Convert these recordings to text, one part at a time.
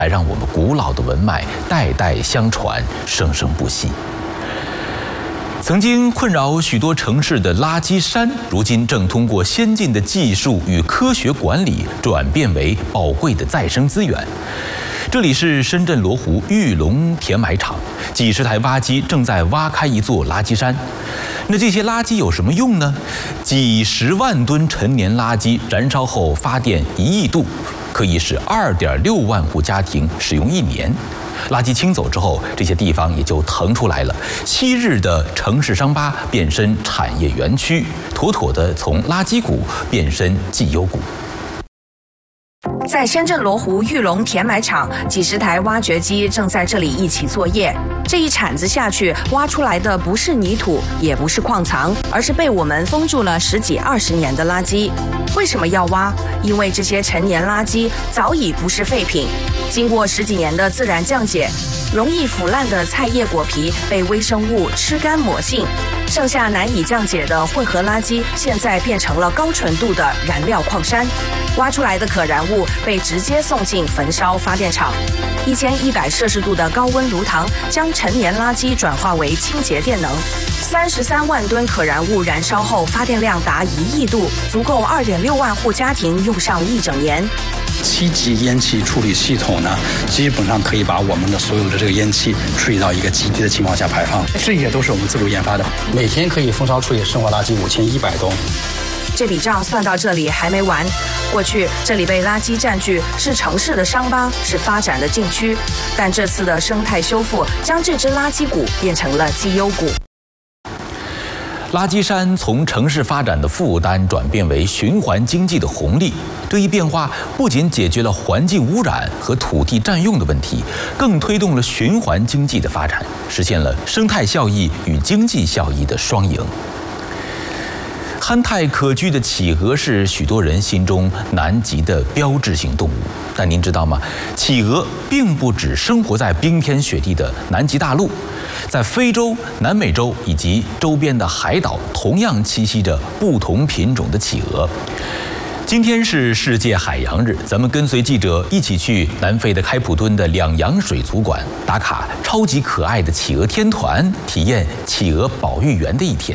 来让我们古老的文脉代代相传，生生不息。曾经困扰许多城市的垃圾山，如今正通过先进的技术与科学管理，转变为宝贵的再生资源。这里是深圳罗湖玉龙填埋场，几十台挖机正在挖开一座垃圾山。那这些垃圾有什么用呢？几十万吨陈年垃圾燃烧后发电1亿度，可以使2.6万户家庭使用1年。垃圾清走之后，这些地方也就腾出来了，昔日的城市伤疤变身产业园区，妥妥的从垃圾谷变身绩优谷。 在深圳罗湖玉龙填埋场，几十台挖掘机正在这里一起作业。这一铲子下去，挖出来的不是泥土，也不是矿藏，而是被我们封住了10几20年的垃圾。为什么要挖？因为这些陈年垃圾早已不是废品，经过10几年的自然降解，容易腐烂的菜叶果皮被微生物吃干抹净，剩下难以降解的混合垃圾，现在变成了高纯度的燃料矿山。挖出来的可燃物被直接送进焚烧发电厂，1100摄氏度的高温炉膛将陈年垃圾转化为清洁电能。33万吨可燃物燃烧后，发电量达1亿度，足够2.6万户家庭用上1整年。 7级烟气处理系统呢，基本上可以把我们的所有的这个烟气处理到一个极低的情况下排放，这也都是我们自主研发的。每天可以焚烧处理生活垃圾5100吨。 这笔账算到这里还没完。过去这里被垃圾占据，是城市的伤疤，是发展的禁区。但这次的生态修复，将这只垃圾谷变成了绩优谷。 垃圾山从城市发展的负担转变为循环经济的红利。这一变化不仅解决了环境污染和土地占用的问题，更推动了循环经济的发展，实现了生态效益与经济效益的双赢。憨态可掬的企鹅是许多人心中南极的标志性动物，但您知道吗？企鹅并不只生活在冰天雪地的南极大陆，在非洲、南美洲以及周边的海岛，同样栖息着不同品种的企鹅。今天是世界海洋日，咱们跟随记者一起去南非的开普敦的两洋水族馆打卡超级可爱的企鹅天团，体验企鹅保育员的一天。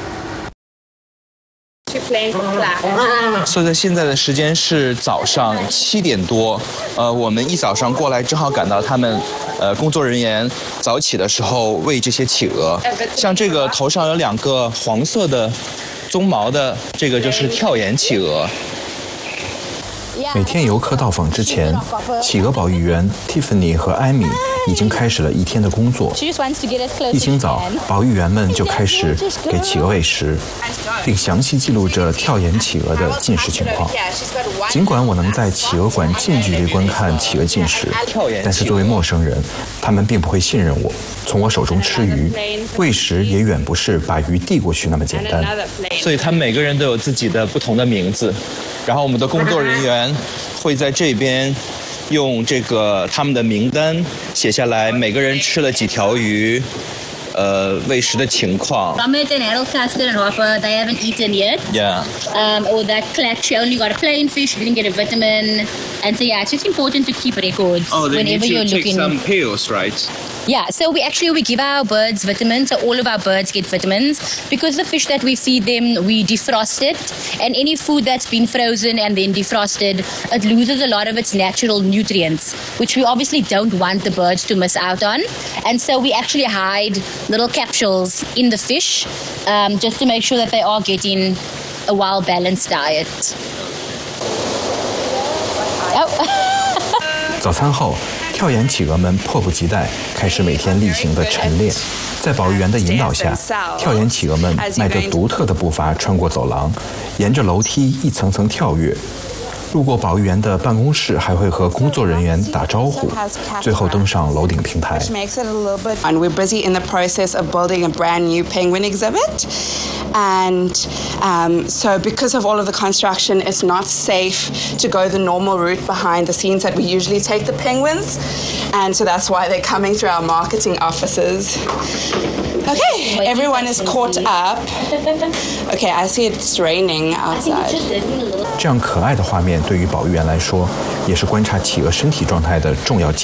所以现在的时间是早上7点多，我们一早上过来正好赶到他们工作人员早起的时候喂这些企鹅。像这个头上有2个黄色的鬃毛的，这个就是跳岩企鹅。 每天游客到访之前，企鹅保育员 Tiffany 和艾米已经开始了一天的工作。一清早，保育员们就开始给企鹅喂食，并详细记录着跳岩企鹅的进食情况。尽管我能在企鹅馆近距离观看企鹅进食，但是作为陌生人，他们并不会信任我，从我手中吃鱼。喂食也远不是把鱼递过去那么简单。 所以他们每个人都有自己的不同的名字，然后我们的工作人员会在这边用这个他们的名单写下来，每个人吃了几条鱼，喂食的情况。 Grommet and adult custard and hopper, they haven't eaten yet. Yeah. Or that clatch only got a plain fish, didn't get a vitamin. And so yeah, it's just important to keep records whenever you're looking. Some pills, right? Yeah, so we give our birds vitamins, so all of our birds get vitamins. Because the fish that we feed them, we defrost it. And any food that's been frozen and then defrosted, it loses a lot of its natural nutrients, which we obviously don't want the birds to miss out on. And so we actually hide little capsules in the fish, just to make sure that they are getting a well-balanced diet. 早餐后，跳岩企鹅们迫不及待开始每天例行的晨练。在保育员的引导下，跳岩企鹅们迈着独特的步伐穿过走廊，沿着楼梯一层层跳跃。路过保育员的办公室，还会和工作人员打招呼，最后登上楼顶平台。 And we're busy in the process of building a brand new penguin exhibit. And so because of all of the construction, it's not safe to go the normal route behind the scenes that we usually take the penguins. And so that's why they're coming through our marketing offices. Okay, everyone is caught up. Okay, I see it's raining outside. 这样可爱的画面对于保育员来说，也是观察企鹅身体状态的重要